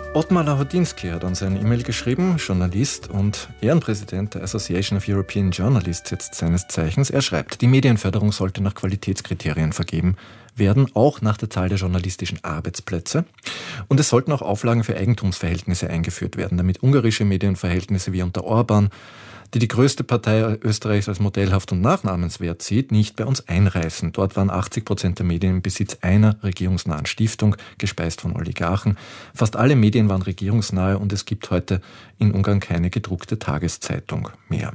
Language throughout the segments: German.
Ottmar Lahodinski hat uns eine E-Mail geschrieben, Journalist und Ehrenpräsident der Association of European Journalists jetzt seines Zeichens. Er schreibt, die Medienförderung sollte nach Qualitätskriterien vergeben werden, auch nach der Zahl der journalistischen Arbeitsplätze. Und es sollten auch Auflagen für Eigentumsverhältnisse eingeführt werden, damit ungarische Medienverhältnisse wie unter Orban, die größte Partei Österreichs als modellhaft und nachahmenswert sieht, nicht bei uns einreißen. Dort waren 80% der Medien im Besitz einer regierungsnahen Stiftung, gespeist von Oligarchen. Fast alle Medien waren regierungsnahe und es gibt heute in Ungarn keine gedruckte Tageszeitung mehr.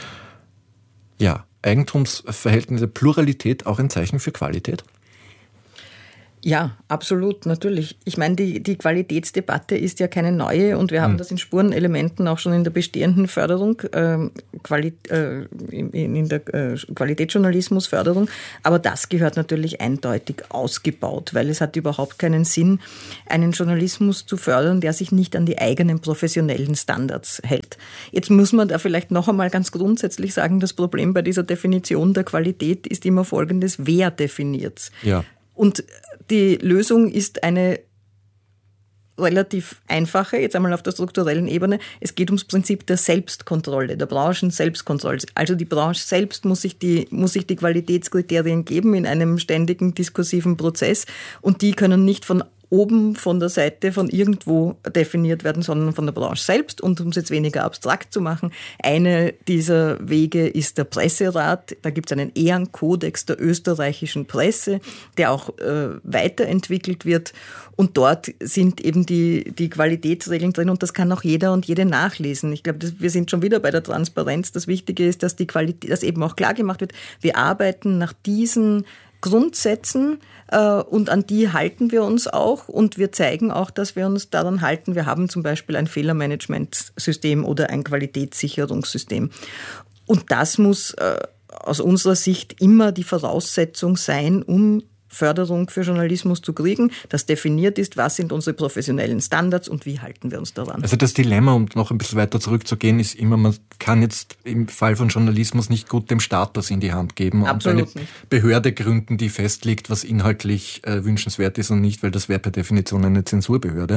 Ja, Eigentumsverhältnisse, Pluralität auch ein Zeichen für Qualität? Ja, absolut, natürlich. Ich meine, die Qualitätsdebatte ist ja keine neue und wir haben das in Spurenelementen auch schon in der bestehenden Förderung, in der Qualitätsjournalismusförderung. Aber das gehört natürlich eindeutig ausgebaut, weil es hat überhaupt keinen Sinn, einen Journalismus zu fördern, der sich nicht an die eigenen professionellen Standards hält. Jetzt muss man da vielleicht noch einmal ganz grundsätzlich sagen, das Problem bei dieser Definition der Qualität ist immer folgendes: Wer definiert's? Ja. Und die Lösung ist eine relativ einfache, jetzt einmal auf der strukturellen Ebene. Es geht ums Prinzip der Selbstkontrolle, der Branchen-Selbstkontrolle. Also die Branche selbst muss sich die Qualitätskriterien geben in einem ständigen diskursiven Prozess und die können nicht von oben von der Seite von irgendwo definiert werden, sondern von der Branche selbst. Und um es jetzt weniger abstrakt zu machen, eine dieser Wege ist der Presserat. Da gibt es einen Ehrenkodex der österreichischen Presse, der auch weiterentwickelt wird. Und dort sind eben die Qualitätsregeln drin und das kann auch jeder und jede nachlesen. Ich glaube, wir sind schon wieder bei der Transparenz. Das Wichtige ist, dass die Qualität, dass eben auch klar gemacht wird, wir arbeiten nach diesen Grundsätzen und an die halten wir uns auch und wir zeigen auch, dass wir uns daran halten. Wir haben zum Beispiel ein Fehlermanagementsystem oder ein Qualitätssicherungssystem. Und das muss aus unserer Sicht immer die Voraussetzung sein, um Förderung für Journalismus zu kriegen, das definiert ist, was sind unsere professionellen Standards und wie halten wir uns daran. Also das Dilemma, um noch ein bisschen weiter zurückzugehen, ist immer, man kann jetzt im Fall von Journalismus nicht gut dem Staat das in die Hand geben Absolut und eine Behörde gründen, die festlegt, was inhaltlich wünschenswert ist und nicht, weil das wäre per Definition eine Zensurbehörde.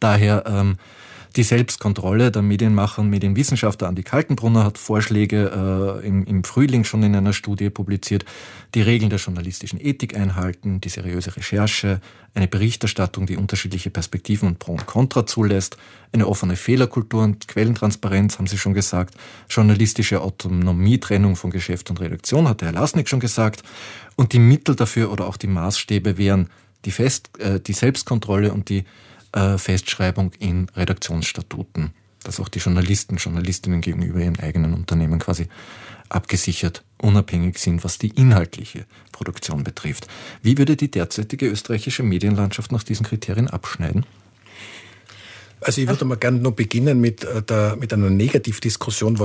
Daher die Selbstkontrolle der Medienmacher und Medienwissenschaftler Andi Kaltenbrunner hat Vorschläge im Frühling schon in einer Studie publiziert, die Regeln der journalistischen Ethik einhalten, die seriöse Recherche, eine Berichterstattung, die unterschiedliche Perspektiven und Pro und Contra zulässt, eine offene Fehlerkultur und Quellentransparenz, haben Sie schon gesagt, journalistische Autonomie, Trennung von Geschäft und Redaktion, hat der Herr Lasnik schon gesagt, und die Mittel dafür oder auch die Maßstäbe wären die Selbstkontrolle und die Festschreibung in Redaktionsstatuten, dass auch die Journalistinnen gegenüber ihren eigenen Unternehmen quasi abgesichert, unabhängig sind, was die inhaltliche Produktion betrifft. Wie würde die derzeitige österreichische Medienlandschaft nach diesen Kriterien abschneiden? Also ich würde mal gerne noch beginnen mit einer Negativdiskussion,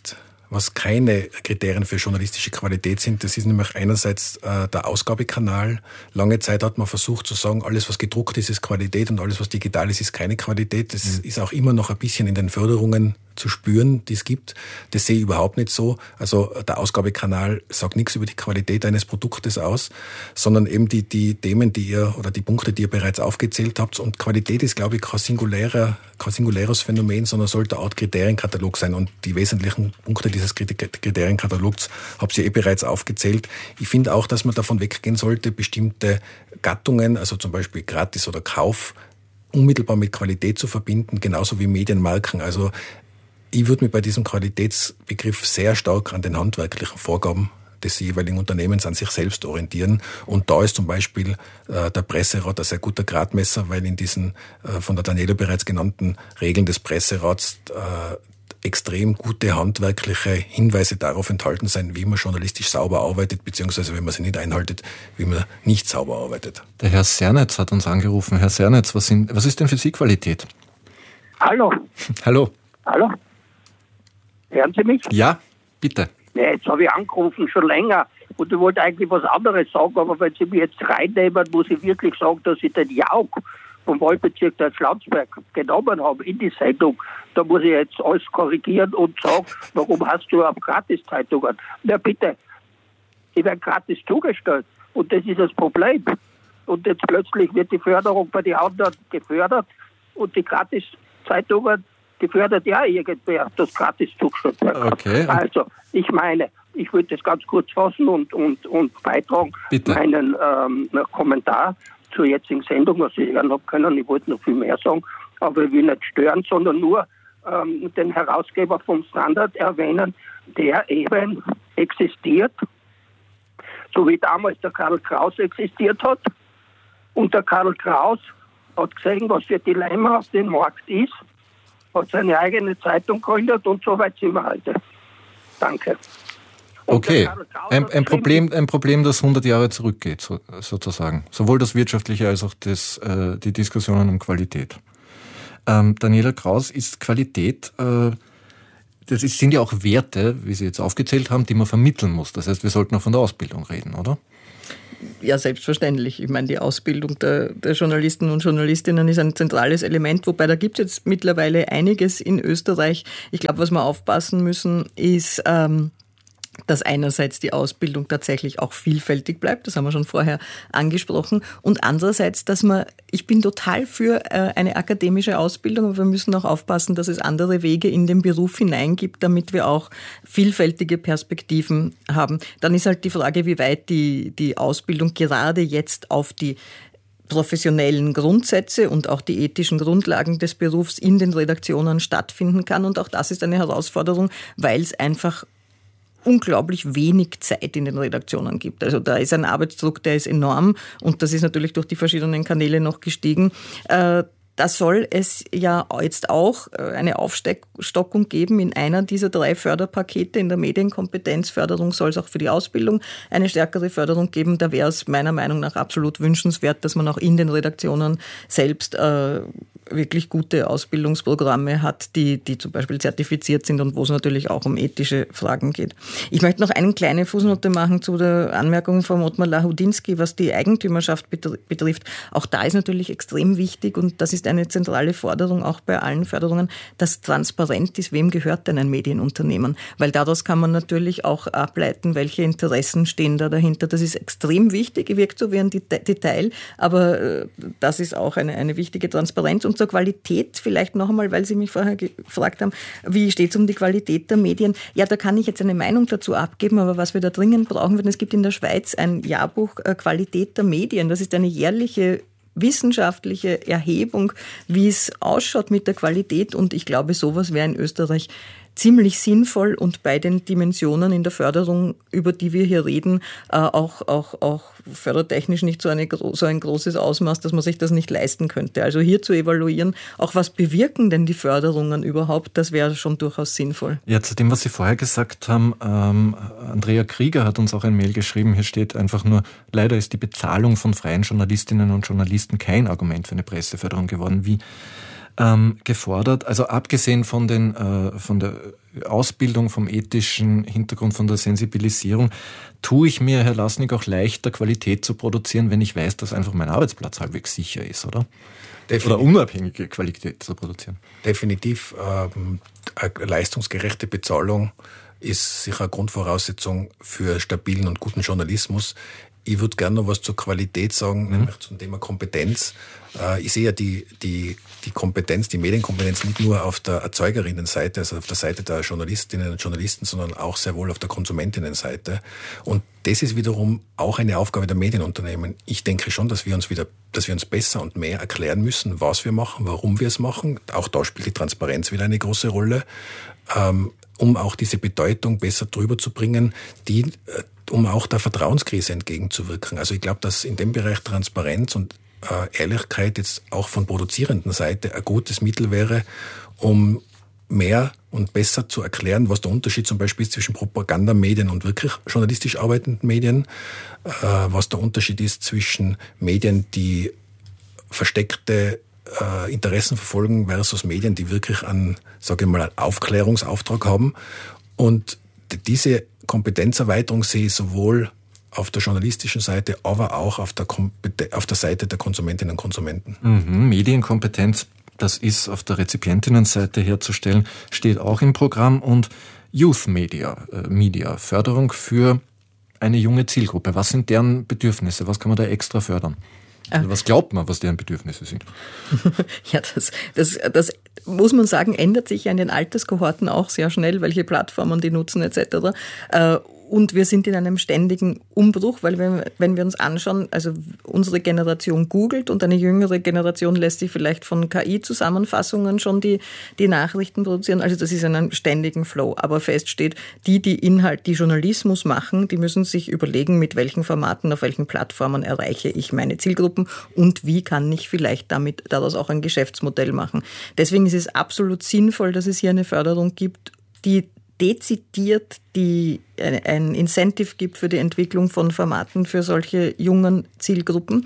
was keine Kriterien für journalistische Qualität sind. Das ist nämlich einerseits der Ausgabekanal. Lange Zeit hat man versucht zu sagen, alles was gedruckt ist, ist Qualität und alles was digital ist, ist keine Qualität. Das ist auch immer noch ein bisschen in den Förderungen zu spüren, die es gibt. Das sehe ich überhaupt nicht so. Also der Ausgabekanal sagt nichts über die Qualität eines Produktes aus, sondern eben die Themen, die Punkte, die ihr bereits aufgezählt habt. Und Qualität ist, glaube ich, kein singuläres Phänomen, sondern sollte eine Art Kriterienkatalog sein. Und die wesentlichen Punkte dieses Kriterienkatalogs habt ihr bereits aufgezählt. Ich finde auch, dass man davon weggehen sollte, bestimmte Gattungen, also zum Beispiel Gratis oder Kauf, unmittelbar mit Qualität zu verbinden, genauso wie Medienmarken. Also ich würde mich bei diesem Qualitätsbegriff sehr stark an den handwerklichen Vorgaben des jeweiligen Unternehmens an sich selbst orientieren. Und da ist zum Beispiel der Presserat ein sehr guter Gradmesser, weil in diesen von der Daniela bereits genannten Regeln des Presserats extrem gute handwerkliche Hinweise darauf enthalten sein, wie man journalistisch sauber arbeitet, beziehungsweise wenn man sie nicht einhaltet, wie man nicht sauber arbeitet. Der Herr Sernetz hat uns angerufen. Herr Sernetz, was ist denn für Sie Qualität? Hallo. Hallo. Hallo. Hören Sie mich? Ja, bitte. Ja, jetzt habe ich angerufen, schon länger. Und ich wollte eigentlich was anderes sagen, aber wenn Sie mich jetzt reinnehmen, muss ich wirklich sagen, dass ich den Jauch vom Wahlbezirk Deutschlandsberg genommen habe in die Sendung. Da muss ich jetzt alles korrigieren und sagen, warum hast du überhaupt Gratiszeitungen? Na bitte, die werden gratis zugestellt. Und das ist das Problem. Und jetzt plötzlich wird die Förderung bei den anderen gefördert und die Gratiszeitungen, die fördert ja irgendwer, das gratis zugestellt wird. Okay. Also, ich meine, ich würde das ganz kurz fassen und beitragen, Bitte. meinen Kommentar zur jetzigen Sendung, was ich hören habe können. Ich wollte noch viel mehr sagen, aber ich will nicht stören, sondern nur den Herausgeber vom Standard erwähnen, der eben existiert, so wie damals der Karl Kraus existiert hat. Und der Karl Kraus hat gesehen, was für Dilemma auf dem Markt ist, hat seine eigene Zeitung gegründet und so weit sind wir heute. Danke. Und okay, ein Problem, das 100 Jahre zurückgeht, sozusagen. Sowohl das Wirtschaftliche als auch die Diskussionen um Qualität. Daniela Kraus, ist Qualität, sind ja auch Werte, wie Sie jetzt aufgezählt haben, die man vermitteln muss. Das heißt, wir sollten auch von der Ausbildung reden, oder? Ja, selbstverständlich. Ich meine, die Ausbildung der Journalisten und Journalistinnen ist ein zentrales Element, wobei da gibt es jetzt mittlerweile einiges in Österreich. Ich glaube, was wir aufpassen müssen, ist, dass einerseits die Ausbildung tatsächlich auch vielfältig bleibt, das haben wir schon vorher angesprochen, und andererseits, ich bin total für eine akademische Ausbildung, aber wir müssen auch aufpassen, dass es andere Wege in den Beruf hineingibt, damit wir auch vielfältige Perspektiven haben. Dann ist halt die Frage, wie weit die Ausbildung gerade jetzt auf die professionellen Grundsätze und auch die ethischen Grundlagen des Berufs in den Redaktionen stattfinden kann. Und auch das ist eine Herausforderung, weil es einfach unglaublich wenig Zeit in den Redaktionen gibt. Also da ist ein Arbeitsdruck, der ist enorm und das ist natürlich durch die verschiedenen Kanäle noch gestiegen. Da soll es ja jetzt auch eine Aufstockung geben in einer dieser 3 Förderpakete. In der Medienkompetenzförderung soll es auch für die Ausbildung eine stärkere Förderung geben. Da wäre es meiner Meinung nach absolut wünschenswert, dass man auch in den Redaktionen selbst wirklich gute Ausbildungsprogramme hat, die zum Beispiel zertifiziert sind und wo es natürlich auch um ethische Fragen geht. Ich möchte noch eine kleine Fußnote machen zu der Anmerkung von Ottmar Lachudinski, was die Eigentümerschaft betrifft. Auch da ist natürlich extrem wichtig und das ist eine zentrale Forderung auch bei allen Förderungen, dass transparent ist, wem gehört denn ein Medienunternehmen? Weil daraus kann man natürlich auch ableiten, welche Interessen stehen da dahinter. Das ist extrem wichtig, wirkt so wie ein Detail, aber das ist auch eine wichtige Transparenz. Und zur Qualität vielleicht noch einmal, weil Sie mich vorher gefragt haben, wie steht es um die Qualität der Medien? Ja, da kann ich jetzt eine Meinung dazu abgeben, aber was wir da dringend brauchen würden, es gibt in der Schweiz ein Jahrbuch Qualität der Medien. Das ist eine jährliche wissenschaftliche Erhebung, wie es ausschaut mit der Qualität und ich glaube, sowas wäre in Österreich ziemlich sinnvoll und bei den Dimensionen in der Förderung, über die wir hier reden, auch fördertechnisch nicht so ein großes Ausmaß, dass man sich das nicht leisten könnte. Also hier zu evaluieren, auch was bewirken denn die Förderungen überhaupt, das wäre schon durchaus sinnvoll. Ja, zu dem, was Sie vorher gesagt haben, Andrea Krieger hat uns auch ein Mail geschrieben, hier steht einfach nur, leider ist die Bezahlung von freien Journalistinnen und Journalisten kein Argument für eine Presseförderung geworden. Wie gefordert, also abgesehen von der Ausbildung, vom ethischen Hintergrund, von der Sensibilisierung, tue ich mir, Herr Lasnik, auch leichter, Qualität zu produzieren, wenn ich weiß, dass einfach mein Arbeitsplatz halbwegs sicher ist, oder? Oder unabhängige Qualität zu produzieren. Definitiv. Eine leistungsgerechte Bezahlung ist sicher eine Grundvoraussetzung für stabilen und guten Journalismus. Ich würde gerne noch was zur Qualität sagen, nämlich zum Thema Kompetenz. Ich sehe ja die Kompetenz, die Medienkompetenz nicht nur auf der Erzeugerinnenseite, also auf der Seite der Journalistinnen und Journalisten, sondern auch sehr wohl auf der Konsumentinnenseite. Und das ist wiederum auch eine Aufgabe der Medienunternehmen. Ich denke schon, dass wir uns besser und mehr erklären müssen, was wir machen, warum wir es machen. Auch da spielt die Transparenz wieder eine große Rolle, um auch diese Bedeutung besser drüber zu bringen, um auch der Vertrauenskrise entgegenzuwirken. Also ich glaube, dass in dem Bereich Transparenz und Ehrlichkeit jetzt auch von produzierenden Seite ein gutes Mittel wäre, um mehr und besser zu erklären, was der Unterschied zum Beispiel ist zwischen Propagandamedien und wirklich journalistisch arbeitenden Medien, was der Unterschied ist zwischen Medien, die versteckte Interessen verfolgen versus Medien, die wirklich einen Aufklärungsauftrag haben. Und diese Kompetenzerweiterung sehe ich sowohl auf der journalistischen Seite, aber auch auf der Seite der Konsumentinnen und Konsumenten. Medienkompetenz, das ist auf der Rezipientinnenseite herzustellen, steht auch im Programm. Und Youth Media, Förderung für eine junge Zielgruppe. Was sind deren Bedürfnisse? Was kann man da extra fördern? Also was glaubt man, was deren Bedürfnisse sind? Ja, das muss man sagen, ändert sich ja in den Alterskohorten auch sehr schnell, welche Plattformen die nutzen etc. Und wir sind in einem ständigen Umbruch, weil wenn wir uns anschauen, also unsere Generation googelt und eine jüngere Generation lässt sich vielleicht von KI-Zusammenfassungen schon die Nachrichten produzieren. Also das ist in einem ständigen Flow. Aber fest steht, die Journalismus machen, die müssen sich überlegen, mit welchen Formaten, auf welchen Plattformen erreiche ich meine Zielgruppen und wie kann ich vielleicht daraus auch ein Geschäftsmodell machen. Deswegen ist es absolut sinnvoll, dass es hier eine Förderung gibt, die dezidiert ein Incentive gibt für die Entwicklung von Formaten für solche jungen Zielgruppen.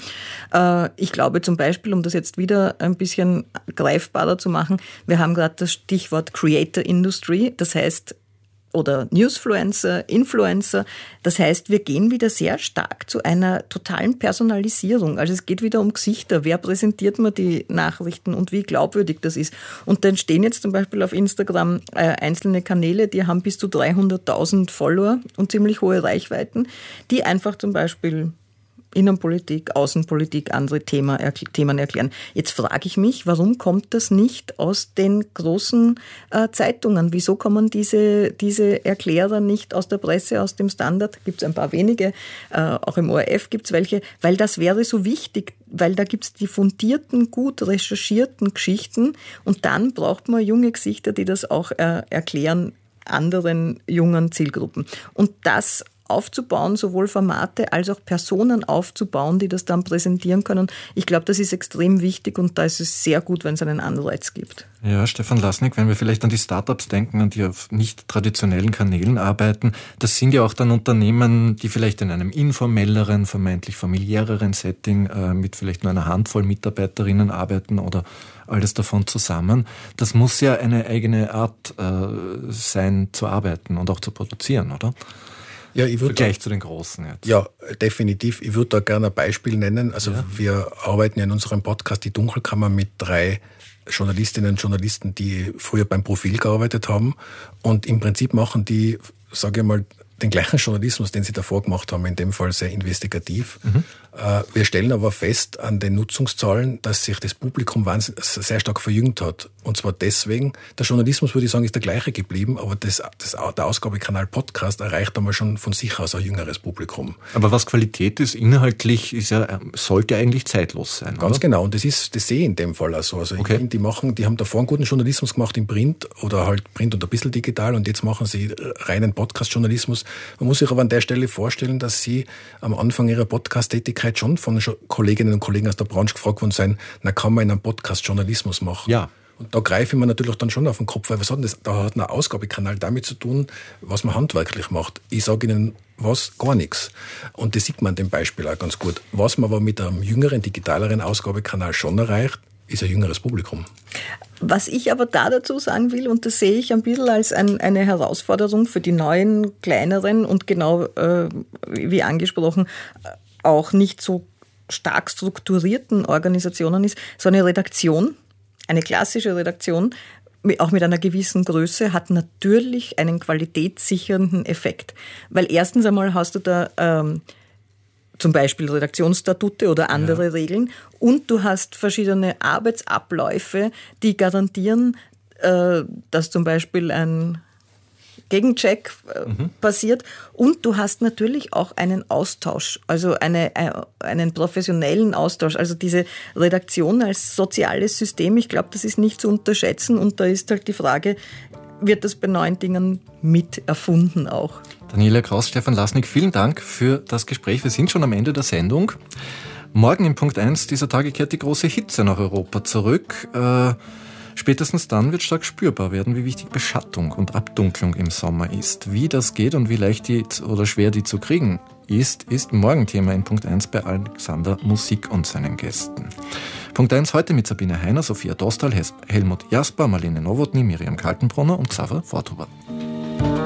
Ich glaube zum Beispiel, um das jetzt wieder ein bisschen greifbarer zu machen, wir haben gerade das Stichwort Creator Industry, das heißt, oder Newsfluencer, Influencer. Das heißt, wir gehen wieder sehr stark zu einer totalen Personalisierung. Also es geht wieder um Gesichter. Wer präsentiert mir die Nachrichten und wie glaubwürdig das ist? Und dann stehen jetzt zum Beispiel auf Instagram einzelne Kanäle, die haben bis zu 300.000 Follower und ziemlich hohe Reichweiten, die einfach zum Beispiel Innenpolitik, Außenpolitik, andere Themen erklären. Jetzt frage ich mich, warum kommt das nicht aus den großen Zeitungen? Wieso kommen diese Erklärer nicht aus der Presse, aus dem Standard? Gibt es ein paar wenige, auch im ORF gibt es welche, weil das wäre so wichtig, weil da gibt es die fundierten, gut recherchierten Geschichten und dann braucht man junge Gesichter, die das auch erklären anderen jungen Zielgruppen. Und das aufzubauen, sowohl Formate als auch Personen aufzubauen, die das dann präsentieren können. Ich glaube, das ist extrem wichtig und da ist es sehr gut, wenn es einen Anreiz gibt. Ja, Stefan Lasnik, wenn wir vielleicht an die Startups denken, an die auf nicht traditionellen Kanälen arbeiten, das sind ja auch dann Unternehmen, die vielleicht in einem informelleren, vermeintlich familiäreren Setting mit vielleicht nur einer Handvoll Mitarbeiterinnen arbeiten oder alles davon zusammen. Das muss ja eine eigene Art sein, zu arbeiten und auch zu produzieren, oder? Ja, ich würde Vergleich zu den Großen jetzt. Ja, definitiv. Ich würde da gerne ein Beispiel nennen. Also wir arbeiten ja in unserem Podcast Die Dunkelkammer mit 3 Journalistinnen und Journalisten, die früher beim Profil gearbeitet haben. Und im Prinzip machen die, sage ich mal, den gleichen Journalismus, den sie davor gemacht haben, in dem Fall sehr investigativ. Wir stellen aber fest an den Nutzungszahlen, dass sich das Publikum sehr stark verjüngt hat. Und zwar deswegen, der Journalismus, würde ich sagen, ist der gleiche geblieben, aber der Ausgabekanal Podcast erreicht einmal schon von sich aus ein jüngeres Publikum. Aber was Qualität ist, inhaltlich, sollte eigentlich zeitlos sein, Ganz oder? genau, und das sehe ich in dem Fall auch so. Also ich finde, die haben davor einen guten Journalismus gemacht im Print oder halt Print und ein bisschen digital und jetzt machen sie reinen Podcast-Journalismus. Man muss sich aber an der Stelle vorstellen, dass sie am Anfang ihrer Podcast-Tätigkeit schon von Kolleginnen und Kollegen aus der Branche gefragt worden sein, kann man in einem Podcast Journalismus machen? Ja. Und da greife ich mir natürlich dann schon auf den Kopf, weil da hat ein Ausgabekanal damit zu tun, was man handwerklich macht. Ich sage Ihnen gar nichts. Und das sieht man an dem Beispiel auch ganz gut. Was man aber mit einem jüngeren, digitaleren Ausgabekanal schon erreicht, ist ein jüngeres Publikum. Was ich aber dazu sagen will, und das sehe ich ein bisschen als eine Herausforderung für die neuen, kleineren und genau wie angesprochen, auch nicht so stark strukturierten Organisationen ist, so eine Redaktion, eine klassische Redaktion, auch mit einer gewissen Größe, hat natürlich einen qualitätssichernden Effekt. Weil erstens einmal hast du da zum Beispiel Redaktionsstatute oder andere Regeln und du hast verschiedene Arbeitsabläufe, die garantieren, dass zum Beispiel ein Gegencheck passiert und du hast natürlich auch einen Austausch, also einen professionellen Austausch. Also diese Redaktion als soziales System, ich glaube, das ist nicht zu unterschätzen und da ist halt die Frage, wird das bei neuen Dingen mit erfunden auch? Daniela Kraus, Stefan Lasnik, vielen Dank für das Gespräch. Wir sind schon am Ende der Sendung. Morgen im Punkt 1 dieser Tage kehrt die große Hitze nach Europa zurück. Spätestens dann wird stark spürbar werden, wie wichtig Beschattung und Abdunklung im Sommer ist. Wie das geht und wie leicht oder schwer die zu kriegen ist morgen Thema in Punkt 1 bei Alexander Musik und seinen Gästen. Punkt 1 heute mit Sabine Heiner, Sophia Dostal, Helmut Jasper, Marlene Nowotny, Miriam Kaltenbrunner und Xaver Vorthuber.